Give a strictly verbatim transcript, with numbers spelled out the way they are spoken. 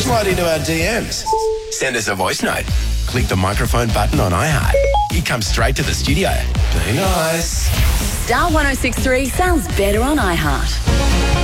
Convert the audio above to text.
slide into our D Ms. Send us a voice note. Click the microphone button on iHeart. It comes straight to the studio. Be nice. Star one oh six three sounds better on iHeart.